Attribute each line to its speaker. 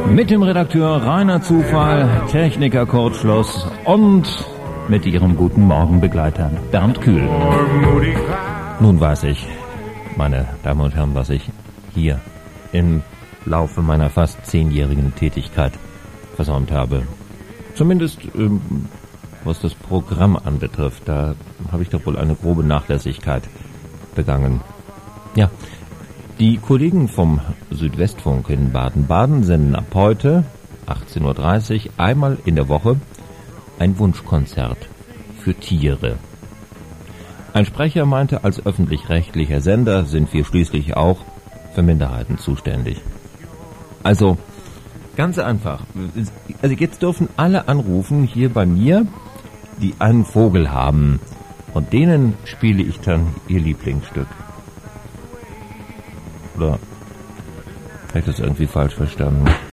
Speaker 1: Mit dem Redakteur Rainer Zufall, Techniker Kurt Schloss und mit Ihrem guten Morgenbegleiter Bernd Kühl. Nun weiß ich, meine Damen und Herren, was ich hier im Laufe meiner fast 10-jährigen Tätigkeit versäumt habe. Zumindest was das Programm anbetrifft, da habe ich doch wohl eine grobe Nachlässigkeit begangen. Ja, die Kollegen vom Südwestfunk in Baden-Baden senden ab heute 18:30 Uhr einmal in der Woche ein Wunschkonzert für Tiere. Ein Sprecher meinte, als öffentlich-rechtlicher Sender sind wir schließlich auch für Minderheiten zuständig. Also, ganz einfach. Also jetzt dürfen alle anrufen hier bei mir, die einen Vogel haben. Und denen spiele ich dann ihr Lieblingsstück. Oder habe ich das irgendwie falsch verstanden?